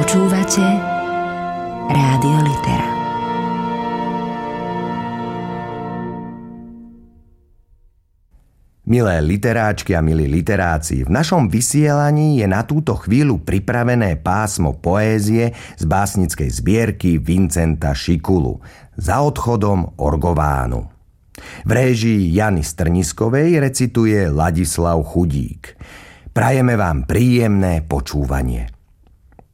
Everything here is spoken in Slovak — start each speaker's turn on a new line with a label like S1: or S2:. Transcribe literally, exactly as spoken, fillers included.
S1: Počúvate Rádio Litera.
S2: Milé literáčky a milí literáci, v našom vysielaní je na túto chvíľu pripravené pásmo poézie z básnickej zbierky Vincenta Šikulu Za odchodom Orgovánu. V réžii Jany Strniskovej recituje Ladislav Chudík. Prajeme vám príjemné počúvanie.